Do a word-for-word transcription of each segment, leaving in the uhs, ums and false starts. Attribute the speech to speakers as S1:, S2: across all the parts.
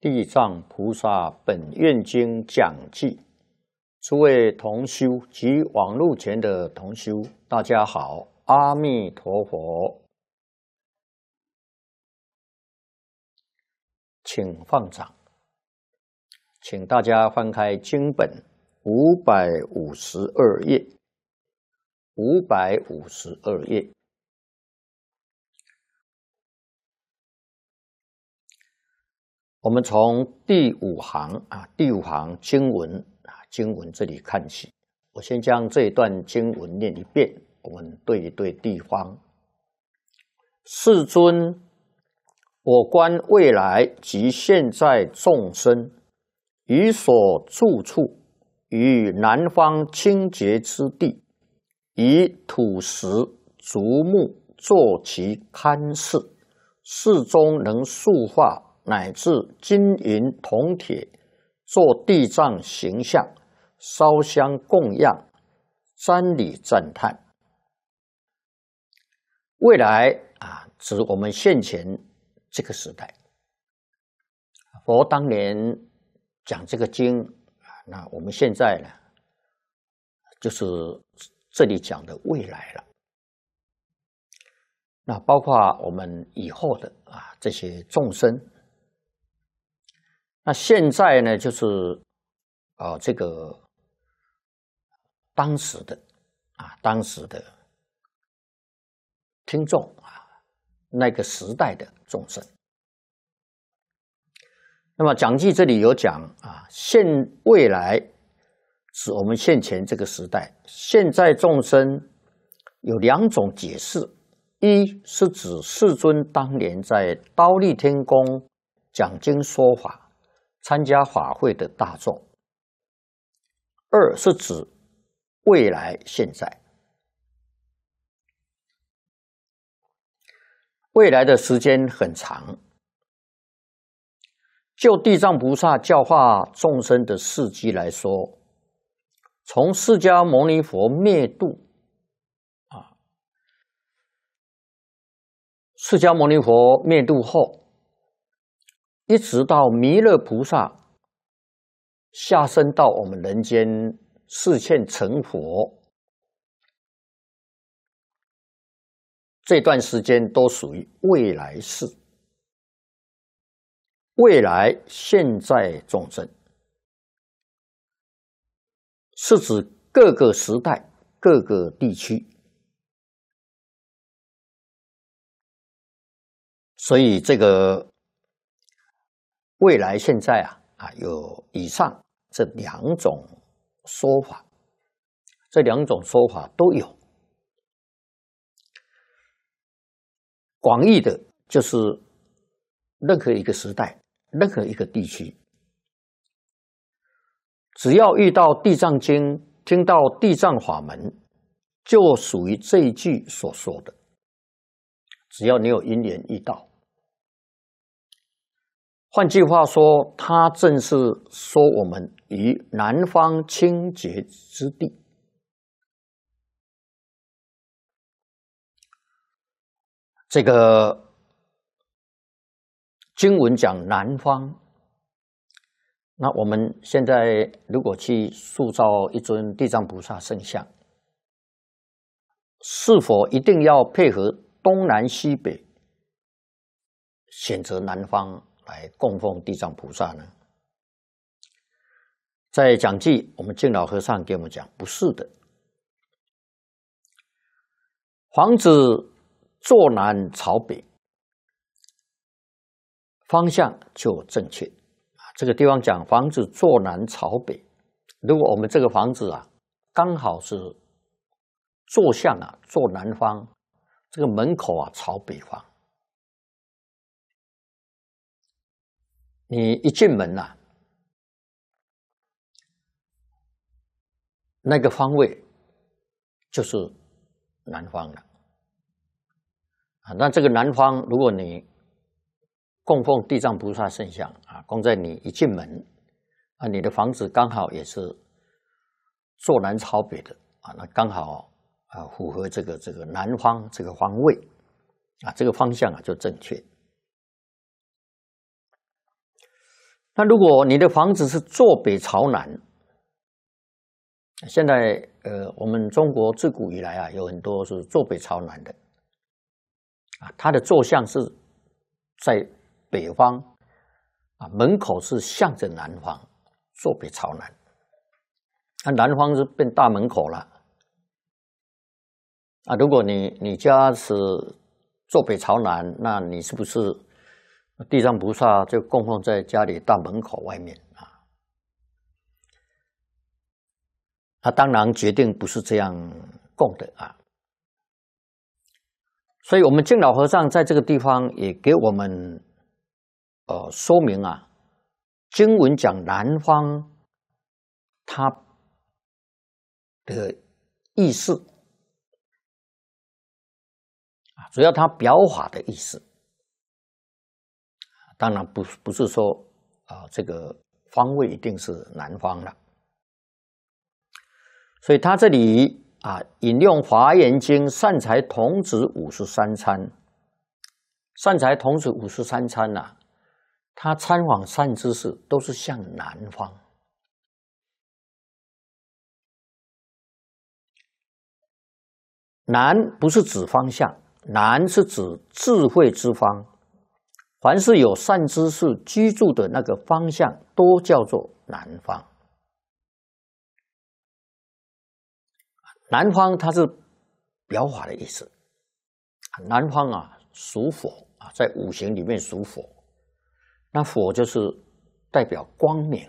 S1: 地藏菩萨本愿经讲记，诸位同修及网络前的同修，大家好，阿弥陀佛，请放掌，请大家翻开经本五百五十二页，五百五十二页。我们从第五行啊，第五行经文啊，经文这里看起。我先将这一段经文念一遍，我们对一对地方。世尊，我观未来及现在众生，于所住处，于南方清洁之地，以土石、竹木作其龛室，室中能塑化乃至金银铜铁，做地藏形象，烧香供养，瞻礼赞叹。未来啊，指我们现前这个时代。佛当年讲这个经，那我们现在呢，就是这里讲的未来了。那包括我们以后的啊这些众生。那现在呢，就是啊、呃，这个当时的啊，当时的听众啊，那个时代的众生。那么讲记这里有讲啊，现未来指我们现前这个时代，现在众生有两种解释：一是指世尊当年在忉利天宫讲经说法。参加法会的大众。二是指未来现在，未来的时间很长。就地藏菩萨教化众生的事迹来说，从释迦牟尼佛灭度啊，释迦牟尼佛灭度后，一直到弥勒菩萨下生到我们人间示现成佛，这段时间都属于未来世。未来现在众生，是指各个时代、各个地区。所以这个未来现在啊啊有以上这两种说法，这两种说法都有。广义的就是任何一个时代、任何一个地区，只要遇到地藏经、听到地藏法门，就属于这一句所说的。只要你有因缘遇到。换句话说，它正是说我们于南方清洁之地。这个经文讲南方，那我们现在如果去塑造一尊地藏菩萨圣像，是否一定要配合东南西北，选择南方来供奉地藏菩萨呢？在讲记，我们净老和尚给我们讲，不是的。房子坐南朝北，方向就正确。这个地方讲房子坐南朝北，如果我们这个房子啊，刚好是坐向啊，坐南方，这个门口啊朝北方。你一进门啊，那个方位就是南方了啊。那这个南方，如果你供奉地藏菩萨圣像啊，供在你一进门啊，你的房子刚好也是坐南朝北的啊，那刚好啊符合这个这个南方这个方位啊，这个方向啊就正确。 那如果你的房子是坐北朝南，现在呃，我们中国自古以来啊，有很多是坐北朝南的啊，它的坐向是在北方啊，门口是向着南方，坐北朝南。那南方是变大门口了啊。如果你你家是坐北朝南，那你是不是地藏菩萨就供奉在家里大门口外面啊？他当然决定不是这样供的啊。所以我们净老和尚在这个地方也给我们呃说明啊，经文讲南方它的意思啊，主要它表法的意思，当然不不是说啊这个方位一定是南方了。所以他这里啊引用《华严经》善财童子五十三参，善财童子五十三参呐，他参访善知识都是向南方。南不是指方向，南是指智慧之方。凡是有善知识居住的那个方向，都叫做南方。南方它是表法的意思，南方啊属火啊，在五行里面属火，那火就是代表光明，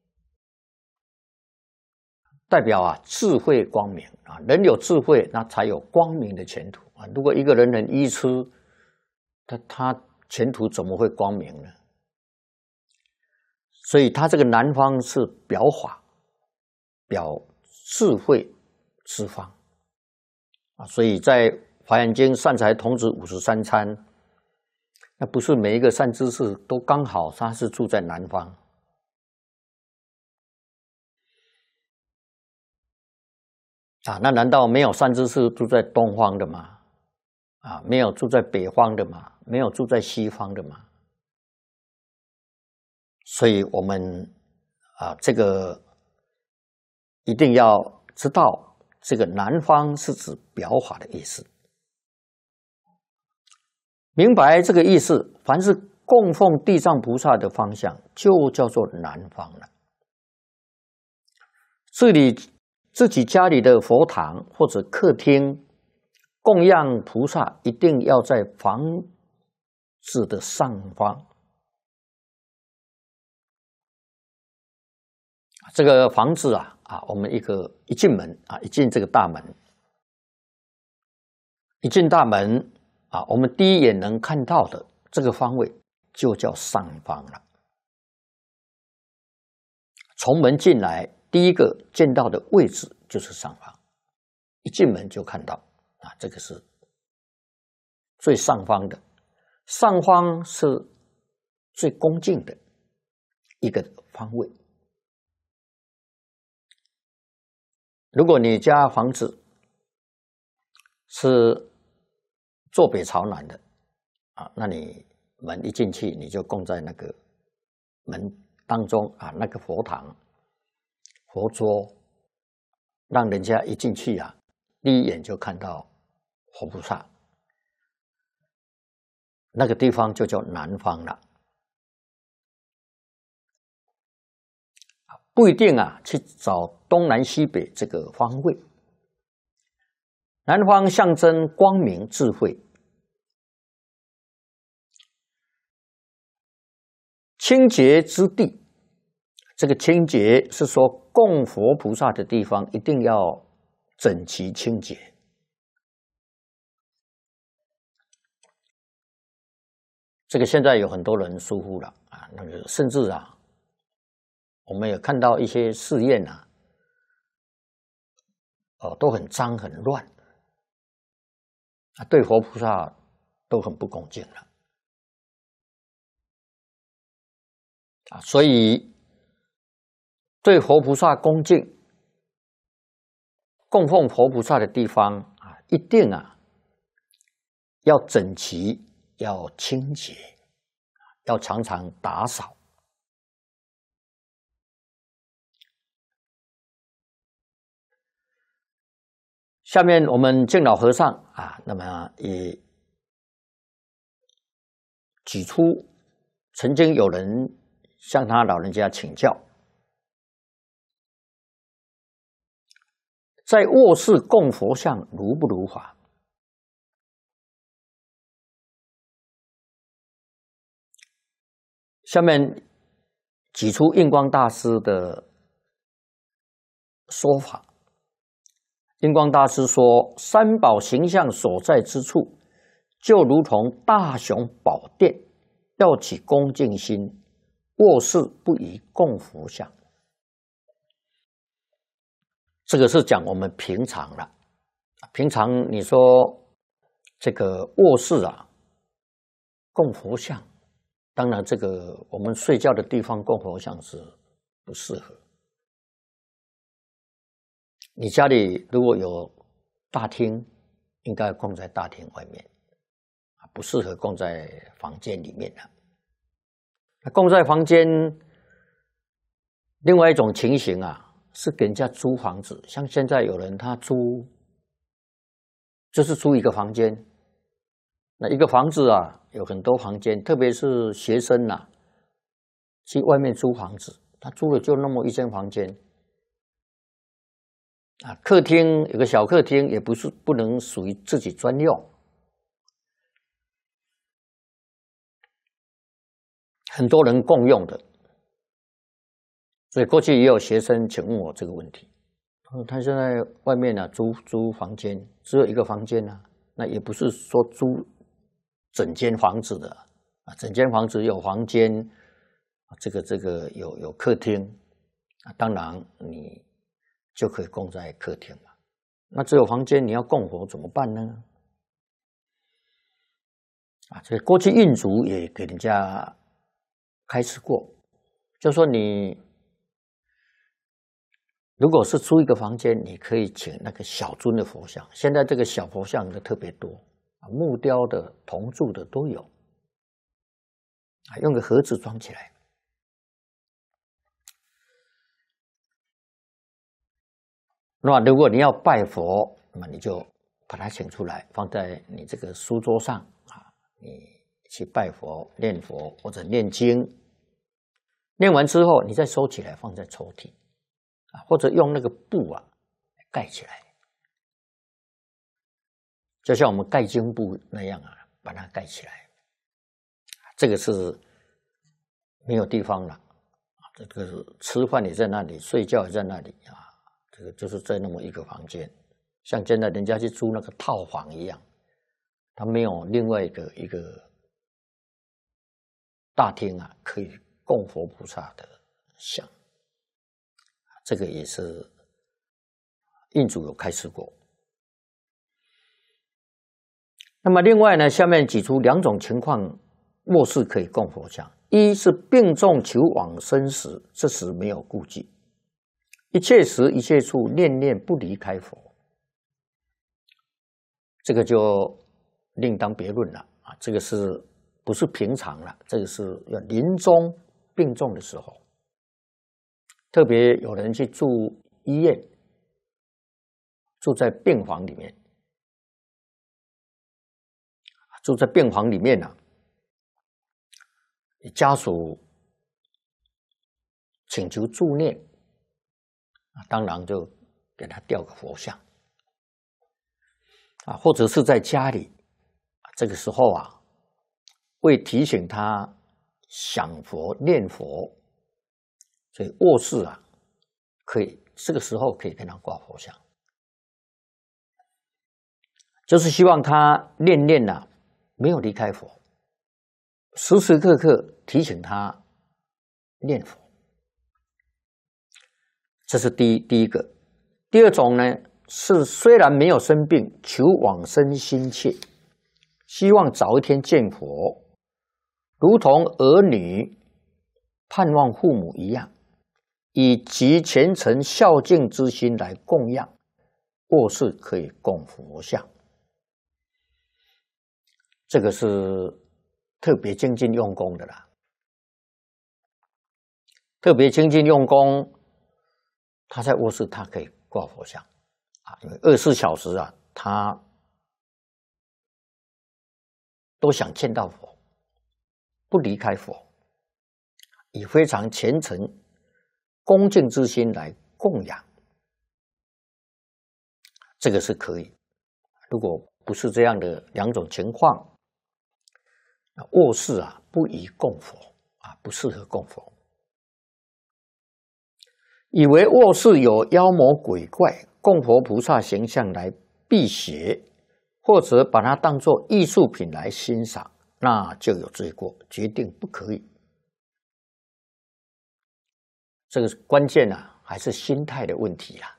S1: 代表啊智慧光明啊，人有智慧，那才有光明的前途啊。如果一个人很愚痴，他他前途怎么会光明呢？所以他这个南方是表法，表智慧之方啊，所以在《华严经》善财童子五十三参，那不是每一个善知识都刚好他是住在南方啊，那难道没有善知识住在东方的吗？啊，没有住在北方的吗？没有住在西方的吗？所以我们啊，这个一定要知道。这个南方是指表法的意思，明白这个意思，凡是供奉地藏菩萨的方向，就叫做南方了。这里自己家里的佛堂或者客厅供养菩萨，一定要在房子的上方。这个房子啊。啊，我们一个一进门啊，一进这个大门，一进大门啊，我们第一眼能看到的这个方位就叫上方了。从门进来，第一个见到的位置就是上方，一进门就看到啊，这个是最上方的，上方是最恭敬的一个方位。如果你家房子是坐北朝南的啊，那你门一进去，你就供在那个门当中啊，那个佛堂、佛桌，让人家一进去啊，第一眼就看到佛菩萨，那个地方就叫南方了。不一定啊，去找东南西北这个方位。南方象征光明智慧，清洁之地。这个清洁是说供佛菩萨的地方一定要整齐清洁。这个现在有很多人疏忽了啊，那个甚至啊。我们也看到一些寺院啊，哦，都很脏很乱，啊，对佛菩萨都很不恭敬了，啊，所以对佛菩萨恭敬、供奉佛菩萨的地方啊，一定啊要整齐、要清洁，要常常打扫。 下面我们敬老和尚啊，那么也举出曾经有人向他老人家请教，在卧室供佛像如不如法？下面举出印光大师的说法。印光大师说，三宝形象所在之处，就如同大雄宝殿，要起恭敬心，卧室不宜供佛像。这个是讲我们平常了，平常你说这个卧室啊，供佛像，当然这个我们睡觉的地方供佛像是不适合。你家里如果有大厅，应该供在大厅外面，不适合供在房间里面的。那供在房间，另外一种情形啊，是给人家租房子，像现在有人他租，就是租一个房间。那一个房子啊，有很多房间，特别是学生啊，去外面租房子，他租了就那么一间房间。啊，客厅有个小客厅，也不是不能属于自己专用。很多人共用的，所以过去也有学生请问我这个问题。他现在外面呢、啊、租租房间，只有一个房间啊，那也不是说租整间房子的啊，整间房子有房间，这个这个有有客厅啊，当然你就可以供在客厅嘛。那只有房间，你要供佛怎么办呢？啊，这过去印族也给人家开示过，就说你如果是租一个房间，你可以请那个小尊的佛像。现在这个小佛像的特别多，木雕的、铜铸的都有，啊，用个盒子装起来。那么如果你要拜佛，那么你就把它请出来，放在你这个书桌上啊，你去拜佛、念佛或者念经，念完之后你再收起来，放在抽屉啊，或者用那个布啊盖起来，就像我们盖经布那样啊，把它盖起来。这个是没有地方了，这个吃饭也在那里，睡觉也在那里啊。这个就是在那么一个房间，像现在人家去租那个套房一样，他没有另外一个一个大厅啊，可以供佛菩萨的像。这个也是印主有开示过。那么另外呢，下面举出两种情况，卧室可以供佛像：一是病重求往生时，这时没有顾忌。一切时一切处念念不离开佛，这个就另当别论了啊！这个是不是平常了？这个是要临终病重的时候，特别有人去住医院，住在病房里面，住在病房里面呢、啊，家属请求助念。当然就给他吊个佛像啊，或者是在家里，这个时候啊，为提醒他想佛念佛，所以卧室啊，可以这个时候可以给他挂佛像，就是希望他念念呐、啊、没有离开佛，时时刻刻提醒他念佛。这是第一第一个。第二种呢，是虽然没有生病，求往生心切，希望早一天见佛，如同儿女盼望父母一样，以极虔诚孝敬之心来供养，卧室可以供佛像。这个是特别精进用功的啦，特别精进用功。他在卧室，他可以挂佛像啊，因为二十四小时啊，他都想见到佛，不离开佛，以非常虔诚、恭敬之心来供养，这个是可以。如果不是这样的两种情况，卧室啊不宜供佛啊，不适合供佛。以为卧室有妖魔鬼怪、供佛菩萨形象来辟邪，或者把它当作艺术品来欣赏，那就有罪过，决定不可以。这个关键啊，还是心态的问题啊。